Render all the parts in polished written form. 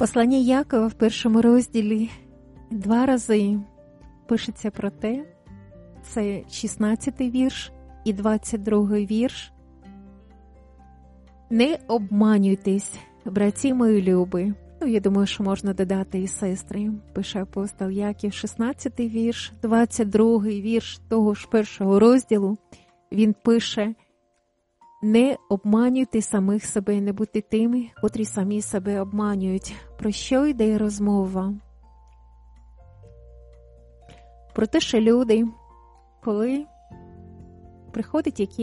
Послання Якова в 1 розділі 2 рази пишеться про те, це 16-й вірш і 22-й вірш. Не обманюйтесь, браті мої любі. Я думаю, що можна додати і сестри. Пише апостол Яків, 16-й вірш, 22-й вірш того ж 1 розділу. Він пише: не обманюйте самих себе, не будьте тими, котрі самі себе обманюють. Про що йде розмова? Про те, що люди, коли приходить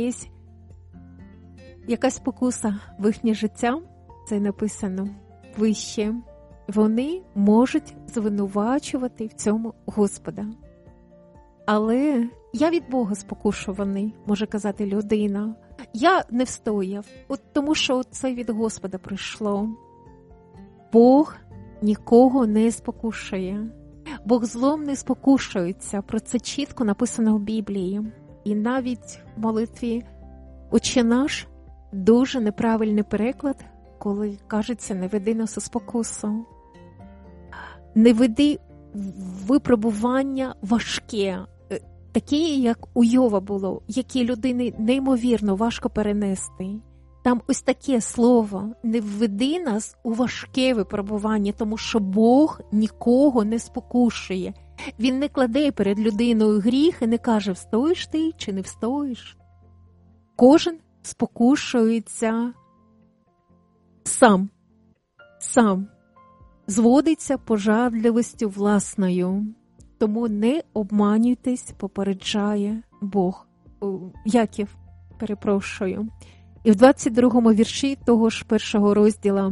якась спокуса в їхнє життя, це написано вище, вони можуть звинувачувати в цьому Господа. Але я від Бога спокушуваний, може казати людина. Я не встояв, тому що це від Господа прийшло. Бог нікого не спокушує. Бог злом не спокушується. Про це чітко написано в Біблії. І навіть в молитві «Отче наш» дуже неправильний переклад, коли кажеться «не веди нас у спокусу». Не веди випробування важке, такі, як у Йова було, які людини неймовірно важко перенести. Там ось таке слово: не введи нас у важке випробування, тому що Бог нікого не спокушує. Він не кладе перед людиною гріх і не каже, встоїш ти чи не встоїш. Кожен спокушується сам, зводиться пожадливістю власною. Тому не обманюйтесь, попереджає Яків, перепрошую. І в 22-му вірші того ж 1 розділа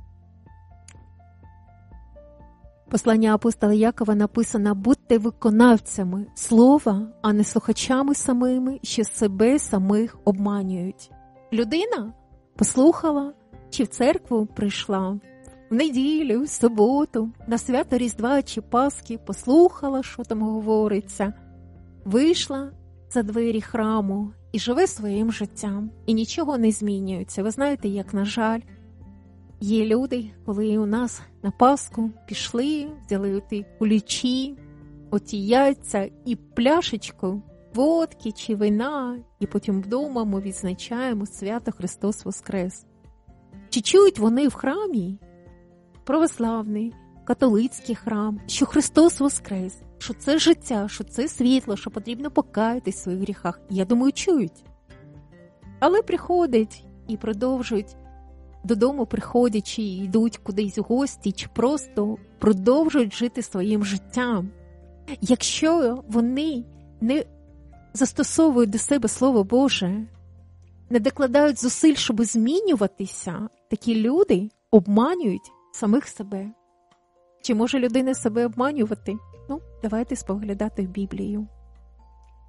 послання апостола Якова написано: будьте виконавцями слова, а не слухачами самими, що себе самих обманюють. Людина послухала, чи в церкву прийшла, в неділю, в суботу, на свято Різдва чи Пасхи, послухала, що там говориться, вийшла за двері храму і живе своїм життям, і нічого не змінюється. Ви знаєте, як, на жаль, є люди, коли у нас на Пасху пішли, взяли оті кулічі, оті яйця і пляшечку водки чи вина, і потім вдома ми відзначаємо свято Христос Воскрес. Чи чують вони в храмі, православний, католицький храм, що Христос Воскрес, що це життя, що це світло, що потрібно покаятись в своїх гріхах? Я думаю, чують. Але приходять і продовжують, додому приходять, чи йдуть кудись в гості, чи просто продовжують жити своїм життям. Якщо вони не застосовують до себе Слово Боже, не докладають зусиль, щоб змінюватися, такі люди обманюють самих себе. Чи може людина себе обманювати? Давайте споглядати в Біблію.